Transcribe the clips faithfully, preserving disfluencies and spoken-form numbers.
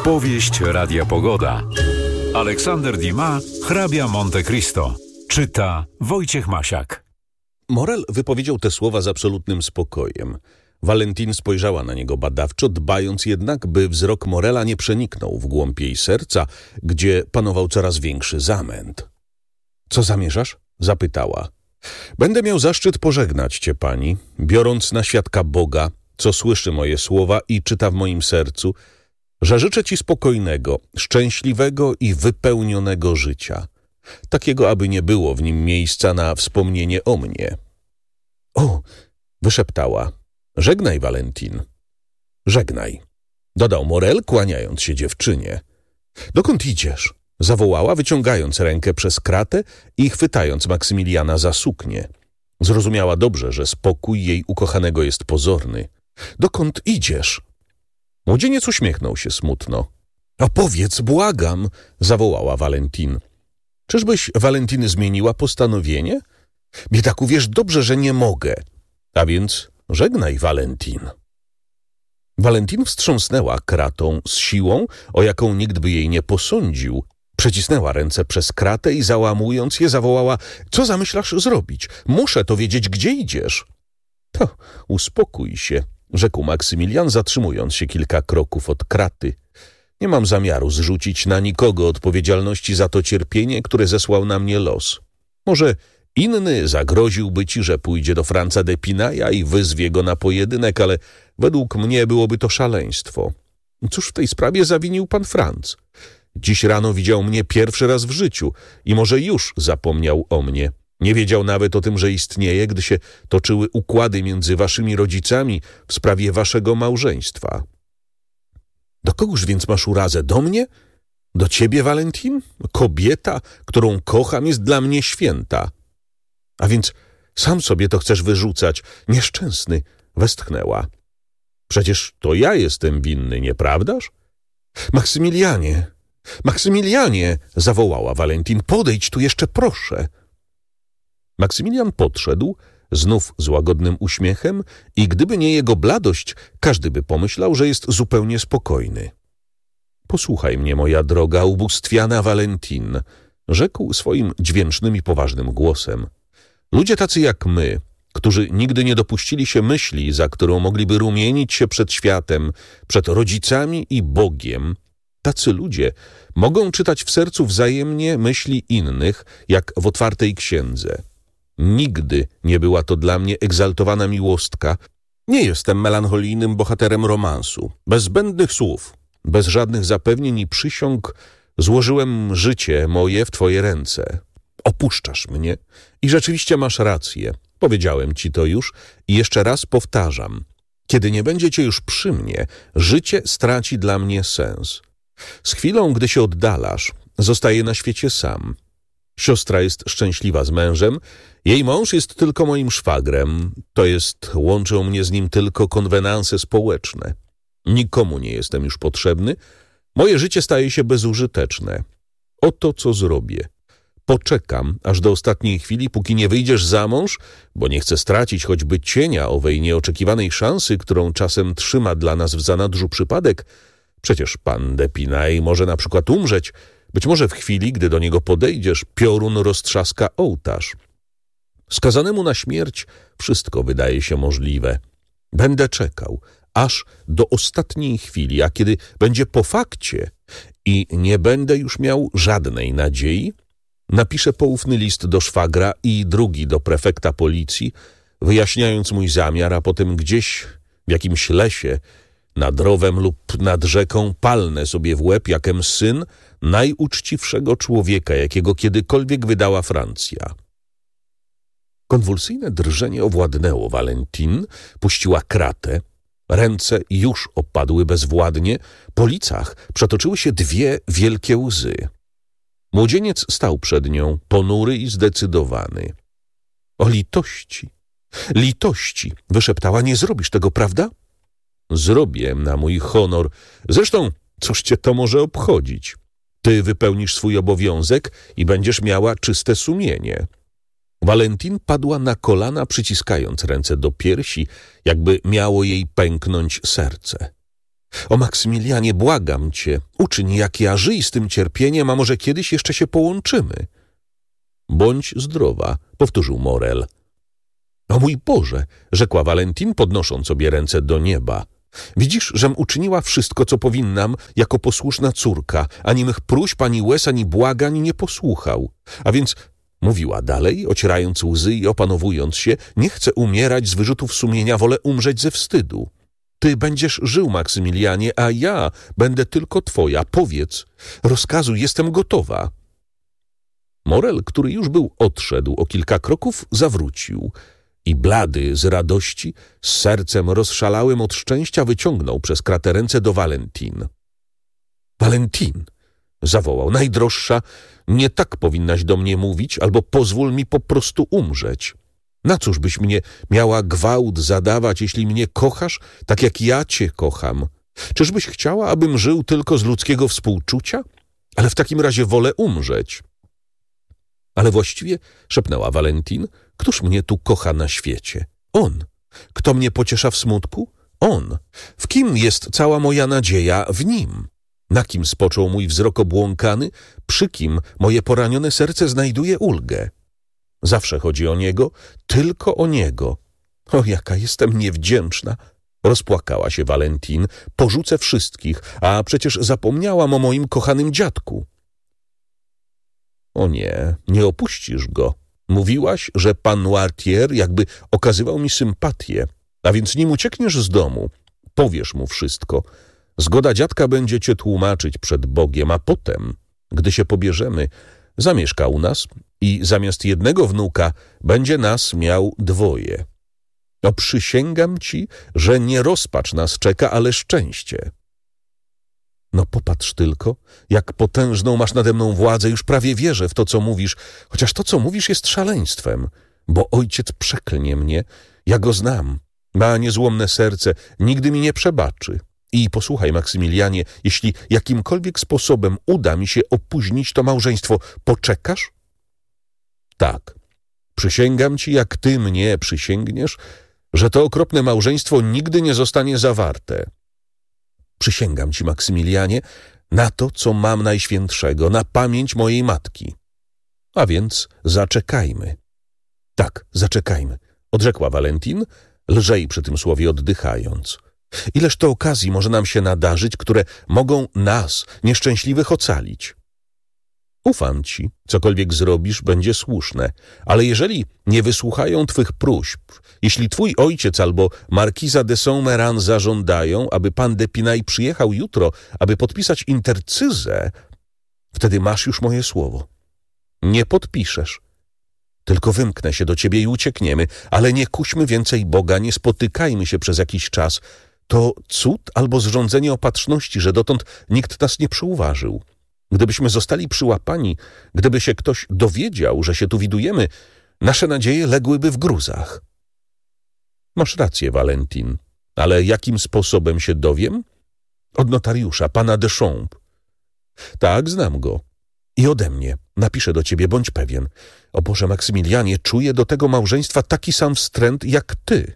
Powieść Radia Pogoda. Aleksander Dumas, hrabia Monte Cristo. Czyta Wojciech Masiak. Morel wypowiedział te słowa z absolutnym spokojem. Valentine spojrzała na niego badawczo, dbając jednak, by wzrok Morela nie przeniknął w głąb jej serca, gdzie panował coraz większy zamęt. — Co zamierzasz? — zapytała. — Będę miał zaszczyt pożegnać cię, pani, biorąc na świadka Boga, co słyszy moje słowa i czyta w moim sercu, że życzę ci spokojnego, szczęśliwego i wypełnionego życia, takiego, aby nie było w nim miejsca na wspomnienie o mnie. — O! — wyszeptała. — Żegnaj, Valentine. — Żegnaj — dodał Morel, kłaniając się dziewczynie. — Dokąd idziesz? — zawołała, wyciągając rękę przez kratę i chwytając Maksymiliana za suknię. Zrozumiała dobrze, że spokój jej ukochanego jest pozorny. — Dokąd idziesz? Młodzieniec uśmiechnął się smutno. — Opowiedz, błagam! — zawołała Valentine. — Czyżbyś, Valentine, zmieniła postanowienie? — Biedaku, wiesz dobrze, że nie mogę. — A więc żegnaj, Valentine. Valentine wstrząsnęła kratą z siłą, o jaką nikt by jej nie posądził. Przecisnęła ręce przez kratę i załamując je zawołała — Co zamyślasz zrobić? Muszę to wiedzieć, gdzie idziesz. — To uspokój się — rzekł Maksymilian, zatrzymując się kilka kroków od kraty. — Nie mam zamiaru zrzucić na nikogo odpowiedzialności za to cierpienie, które zesłał na mnie los. Może inny zagroziłby ci, że pójdzie do Franca d'Epinaya i wyzwie go na pojedynek, ale według mnie byłoby to szaleństwo. Cóż w tej sprawie zawinił pan Franc? Dziś rano widział mnie pierwszy raz w życiu i może już zapomniał o mnie. Nie wiedział nawet o tym, że istnieje, gdy się toczyły układy między waszymi rodzicami w sprawie waszego małżeństwa. Do kogóż więc masz urazę? Do mnie? Do ciebie, Valentine? Kobieta, którą kocham, jest dla mnie święta. A więc sam sobie to chcesz wyrzucać. Nieszczęsny, westchnęła. Przecież to ja jestem winny, nieprawdaż? Maksymilianie, Maksymilianie, zawołała Valentine, podejdź tu jeszcze, proszę. Maksymilian podszedł, znów z łagodnym uśmiechem, i gdyby nie jego bladość, każdy by pomyślał, że jest zupełnie spokojny. Posłuchaj mnie, moja droga, ubóstwiana Valentine, rzekł swoim dźwięcznym i poważnym głosem. Ludzie tacy jak my, którzy nigdy nie dopuścili się myśli, za którą mogliby rumienić się przed światem, przed rodzicami i Bogiem, tacy ludzie mogą czytać w sercu wzajemnie myśli innych, jak w otwartej księdze. Nigdy nie była to dla mnie egzaltowana miłostka. Nie jestem melancholijnym bohaterem romansu. Bez zbędnych słów, bez żadnych zapewnień i przysiąg złożyłem życie moje w twoje ręce. Opuszczasz mnie i rzeczywiście masz rację. Powiedziałem ci to już i jeszcze raz powtarzam. Kiedy nie będziecie już przy mnie, życie straci dla mnie sens. Z chwilą, gdy się oddalasz, zostaję na świecie sam. Siostra jest szczęśliwa z mężem, jej mąż jest tylko moim szwagrem, to jest, łączą mnie z nim tylko konwenanse społeczne. Nikomu nie jestem już potrzebny, moje życie staje się bezużyteczne. Oto co zrobię. Poczekam, aż do ostatniej chwili, póki nie wyjdziesz za mąż, bo nie chcę stracić choćby cienia owej nieoczekiwanej szansy, którą czasem trzyma dla nas w zanadrzu przypadek. Przecież pan d'Epinay może na przykład umrzeć. Być może w chwili, gdy do niego podejdziesz, piorun roztrzaska ołtarz. Skazanemu na śmierć wszystko wydaje się możliwe. Będę czekał, aż do ostatniej chwili, a kiedy będzie po fakcie i nie będę już miał żadnej nadziei, napiszę poufny list do szwagra i drugi do prefekta policji, wyjaśniając mój zamiar, a potem gdzieś w jakimś lesie, nad rowem lub nad rzeką, palnę sobie w łeb, jakem syn najuczciwszego człowieka, jakiego kiedykolwiek wydała Francja. Konwulsyjne drżenie owładnęło Valentine, puściła kratę, ręce już opadły bezwładnie, po licach przetoczyły się dwie wielkie łzy. Młodzieniec stał przed nią, ponury i zdecydowany. — O litości, litości! — wyszeptała. — Nie zrobisz tego, prawda? — Zrobię, na mój honor. Zresztą, cóż cię to może obchodzić? Ty wypełnisz swój obowiązek i będziesz miała czyste sumienie. Valentine padła na kolana, przyciskając ręce do piersi, jakby miało jej pęknąć serce. O Maksymilianie, błagam cię, uczyń jak ja, żyj z tym cierpieniem, a może kiedyś jeszcze się połączymy. Bądź zdrowa, powtórzył Morel. O mój Boże, rzekła Valentin, podnosząc obie ręce do nieba. Widzisz, żem uczyniła wszystko, co powinnam, jako posłuszna córka, ani mych próśb, ani łez, ani błagań nie posłuchał. A więc, mówiła dalej, ocierając łzy i opanowując się, nie chcę umierać z wyrzutów sumienia, wolę umrzeć ze wstydu. Ty będziesz żył, Maksymilianie, a ja będę tylko twoja. Powiedz, rozkazu, jestem gotowa. Morel, który już był odszedł o kilka kroków, zawrócił i blady z radości, z sercem rozszalałym od szczęścia, wyciągnął przez kratę ręce do Valentin. Valentin, zawołał, najdroższa, nie tak powinnaś do mnie mówić, albo pozwól mi po prostu umrzeć. Na cóż byś mnie miała gwałt zadawać, jeśli mnie kochasz, tak jak ja cię kocham? Czyżbyś chciała, abym żył tylko z ludzkiego współczucia? Ale w takim razie wolę umrzeć. Ale właściwie, szepnęła Valentin, któż mnie tu kocha na świecie? On. Kto mnie pociesza w smutku? On. W kim jest cała moja nadzieja? W nim. Na kim spoczął mój wzrok obłąkany? Przy kim moje poranione serce znajduje ulgę? Zawsze chodzi o niego, tylko o niego. O, jaka jestem niewdzięczna! Rozpłakała się Valentin. Porzucę wszystkich, a przecież zapomniałam o moim kochanym dziadku. O nie, nie opuścisz go. Mówiłaś, że pan Noirtier jakby okazywał mi sympatię, a więc nim uciekniesz z domu, powiesz mu wszystko. Zgoda dziadka będzie cię tłumaczyć przed Bogiem, a potem, gdy się pobierzemy, zamieszka u nas i zamiast jednego wnuka będzie nas miał dwoje. No przysięgam ci, że nie rozpacz nas czeka, ale szczęście. No popatrz tylko, jak potężną masz nade mną władzę, już prawie wierzę w to, co mówisz, chociaż to, co mówisz, jest szaleństwem, bo ojciec przeklnie mnie, ja go znam, ma niezłomne serce, nigdy mi nie przebaczy. I posłuchaj, Maksymilianie, jeśli jakimkolwiek sposobem uda mi się opóźnić to małżeństwo, poczekasz? Tak, przysięgam ci, jak ty mnie przysięgniesz, że to okropne małżeństwo nigdy nie zostanie zawarte. Przysięgam ci, Maksymilianie, na to, co mam najświętszego, na pamięć mojej matki. A więc zaczekajmy. Tak, zaczekajmy, odrzekła Valentin, lżej przy tym słowie oddychając. Ileż to okazji może nam się nadarzyć, które mogą nas, nieszczęśliwych, ocalić. Ufam ci, cokolwiek zrobisz, będzie słuszne, ale jeżeli nie wysłuchają twych próśb, jeśli twój ojciec albo markiza de Saint-Méran zażądają, aby pan d'Épinay przyjechał jutro, aby podpisać intercyzę, wtedy masz już moje słowo. Nie podpiszesz. Tylko wymknę się do ciebie i uciekniemy, ale nie kuśmy więcej Boga, nie spotykajmy się przez jakiś czas. To cud albo zrządzenie opatrzności, że dotąd nikt nas nie przyuważył. Gdybyśmy zostali przyłapani, gdyby się ktoś dowiedział, że się tu widujemy, nasze nadzieje ległyby w gruzach. Masz rację, Valentin, ale jakim sposobem się dowiem? Od notariusza, pana Deschamps. Tak, znam go. I ode mnie. Napiszę do ciebie, bądź pewien. O Boże, Maksymilianie, czuję do tego małżeństwa taki sam wstręt jak ty.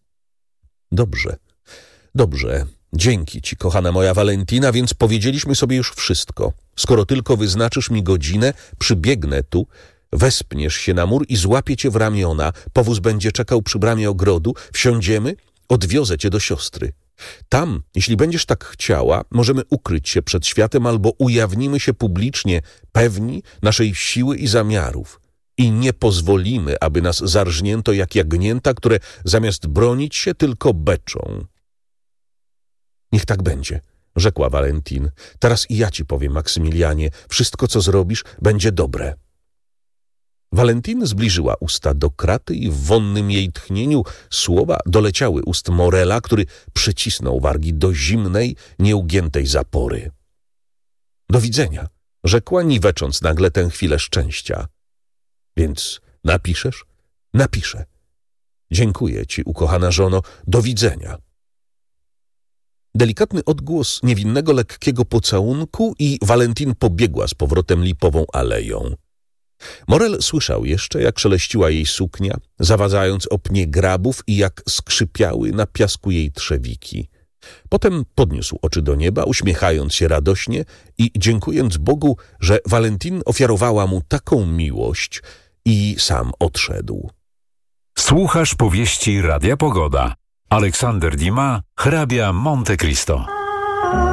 Dobrze, dobrze. Dzięki ci, kochana moja Valentina, więc powiedzieliśmy sobie już wszystko. Skoro tylko wyznaczysz mi godzinę, przybiegnę tu, wespniesz się na mur i złapię cię w ramiona. Powóz będzie czekał przy bramie ogrodu, wsiądziemy, odwiozę cię do siostry. Tam, jeśli będziesz tak chciała, możemy ukryć się przed światem albo ujawnimy się publicznie, pewni naszej siły i zamiarów. I nie pozwolimy, aby nas zarżnięto jak jagnięta, które zamiast bronić się tylko beczą. Niech tak będzie, rzekła Valentin. Teraz i ja ci powiem, Maksymilianie, wszystko, co zrobisz, będzie dobre. Valentin zbliżyła usta do kraty i w wonnym jej tchnieniu słowa doleciały ust Morela, który przycisnął wargi do zimnej, nieugiętej zapory. Do widzenia, rzekła, niwecząc nagle tę chwilę szczęścia. Więc napiszesz? Napiszę. Dziękuję ci, ukochana żono, do widzenia. Delikatny odgłos niewinnego, lekkiego pocałunku i Valentin pobiegła z powrotem lipową aleją. Morel słyszał jeszcze, jak szeleściła jej suknia, zawadzając o pnie grabów i jak skrzypiały na piasku jej trzewiki. Potem podniósł oczy do nieba, uśmiechając się radośnie i dziękując Bogu, że Valentine ofiarowała mu taką miłość, i sam odszedł. Słuchasz powieści Radia Pogoda. Aleksander Dumas, hrabia Monte Cristo.